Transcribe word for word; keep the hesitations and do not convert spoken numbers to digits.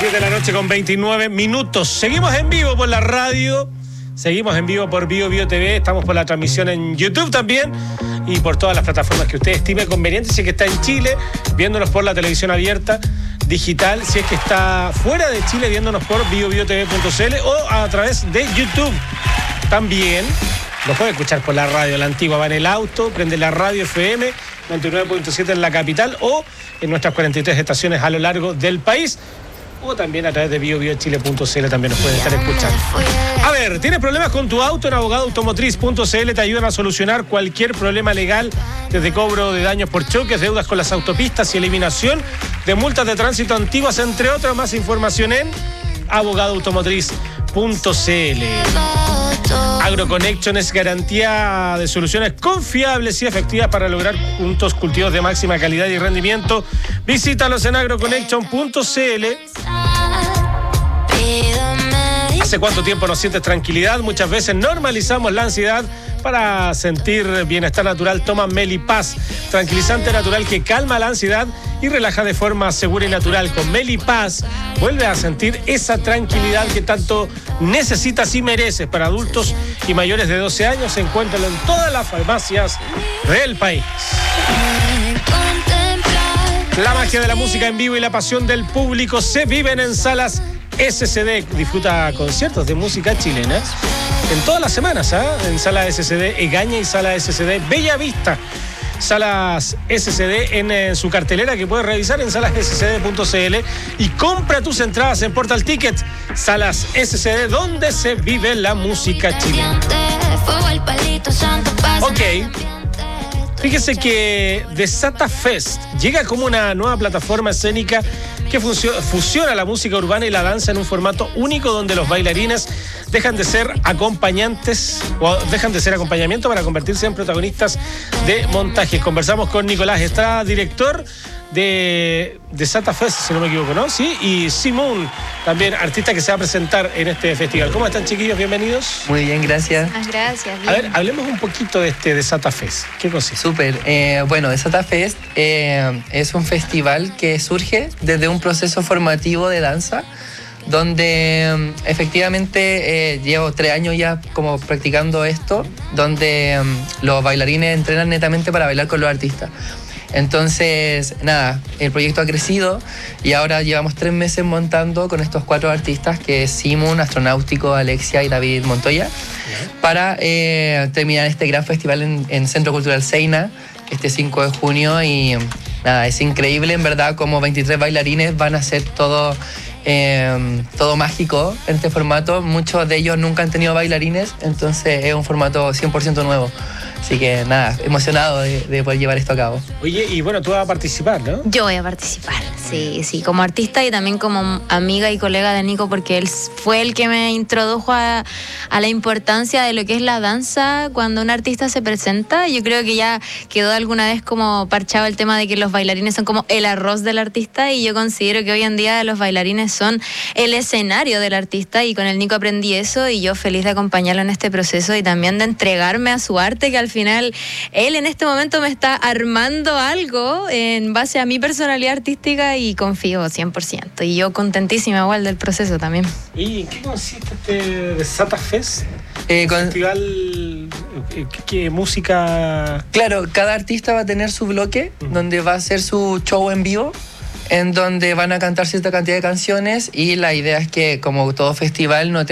siete de la noche con veintinueve minutos. Seguimos en vivo por la radio, seguimos en vivo por Bio Bio T V, estamos por la transmisión en YouTube también y por todas las plataformas que usted estime conveniente. Si es que está en Chile, viéndonos por la televisión abierta digital, si es que está fuera de Chile, viéndonos por bio bio t v punto c l o a través de YouTube. También lo puede escuchar por la radio, la antigua, va en el auto, prende la radio F M noventa y nueve punto siete en la capital o en nuestras cuarenta y tres estaciones a lo largo del país, o también a través de bio bio chile punto c l también nos pueden estar escuchando. A ver, ¿tienes problemas con tu auto? En abogado automotriz punto c l te ayudan a solucionar cualquier problema legal, desde cobro de daños por choques, deudas con las autopistas y eliminación de multas de tránsito antiguas, entre otras. Más información en abogado automotriz punto c l. AgroConnection es garantía de soluciones confiables y efectivas para lograr juntos cultivos de máxima calidad y rendimiento. Visítalos en agroconnection punto c l. ¿Hace cuánto tiempo no sientes tranquilidad? Muchas veces normalizamos la ansiedad. Para sentir bienestar natural, toma Melipaz, tranquilizante natural que calma la ansiedad y relaja de forma segura y natural. Con Melipaz vuelve a sentir esa tranquilidad que tanto necesitas y mereces. Para adultos y mayores de doce años, encuéntralo en todas las farmacias del país. La magia de la música en vivo y la pasión del público se viven en Salas S C D. Disfruta conciertos de música chilena en todas las semanas, ¿eh? En Sala S C D Egaña y Sala S C D Bella Vista. Salas S C D en, en su cartelera, que puedes revisar en salas s c d punto c l, y compra tus entradas en Portal Tickets. Salas S C D, donde se vive la música chilena. Ok. Fíjese que Desata Fest llega como una nueva plataforma escénica que fusiona la música urbana y la danza en un formato único, donde los bailarines dejan de ser acompañantes o dejan de ser acompañamiento para convertirse en protagonistas de montajes. Conversamos con Nicolás Estrada, director de Desata Fest, si no me equivoco, ¿no? Sí, y Simón, también artista que se va a presentar en este festival. ¿Cómo están, chiquillos? Bienvenidos. Muy bien, gracias. Muchas gracias. Bien. A ver, hablemos un poquito de este Desata Fest. ¿Qué consiste? Súper. Eh, bueno, Desata Fest eh, es un festival que surge desde un proceso formativo de danza, donde efectivamente eh, llevo tres años ya como practicando esto, donde um, los bailarines entrenan netamente para bailar con los artistas. Entonces, nada, el proyecto ha crecido y ahora llevamos tres meses montando con estos cuatro artistas, que es Simón, Astronáutico, Alexia y David Montoya, para eh, terminar este gran festival en, en Centro Cultural Seina, este cinco de junio. Y nada, es increíble en verdad como veintitrés bailarines van a hacer todo, eh, todo mágico en este formato. Muchos de ellos nunca han tenido bailarines, entonces es un formato cien por ciento nuevo. Así que nada, emocionado de, de poder llevar esto a cabo. Oye, y bueno, tú vas a participar, ¿no? Yo voy a participar, sí, sí, como artista y también como amiga y colega de Nico, porque él fue el que me introdujo a, a la importancia de lo que es la danza cuando un artista se presenta. Yo creo que ya quedó alguna vez como parchado el tema de que los bailarines son como el arroz del artista, y yo considero que hoy en día los bailarines son el escenario del artista, y con el Nico aprendí eso, y yo feliz de acompañarlo en este proceso y también de entregarme a su arte, que al final él en este momento me está armando algo en base a mi personalidad artística, y confío cien por ciento. Y yo contentísima igual del proceso también. ¿Y en qué consiste este Desata Fest? Eh, con... Festival, ¿qué, qué música? Claro, cada artista va a tener su bloque, uh-huh, donde va a hacer su show en vivo, en donde van a cantar cierta cantidad de canciones, y la idea es que, como todo festival, no